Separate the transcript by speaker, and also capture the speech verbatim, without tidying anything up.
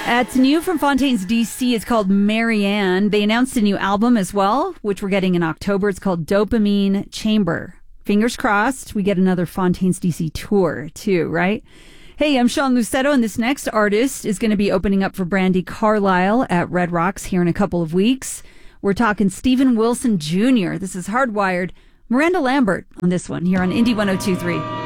Speaker 1: It's new from Fontaines D C. It's called Marianne. They announced a new album as well, which we're getting in October. It's called Dopamine Chamber. Fingers crossed we get another Fontaines D C tour too, right? Hey, I'm Sean Lucetto, and this next artist is going to be opening up for Brandi Carlile at Red Rocks here in a couple of weeks. We're talking Steven Wilson Junior This is Hardwired. Miranda Lambert on this one here on Indie one oh two point three.